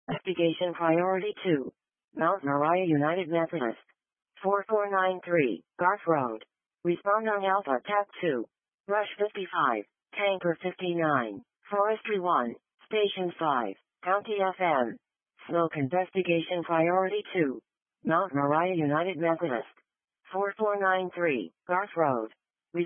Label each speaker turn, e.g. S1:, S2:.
S1: Investigation Priority 2. Mount Moriah United Methodist. 4493, Garth Road. Respond on Alpha Tab 2. Rush 55. Tanker 59. Forestry 1. Station 5. County FM. Smoke Investigation Priority 2. Mount Moriah United Methodist. 4493, Garth Road.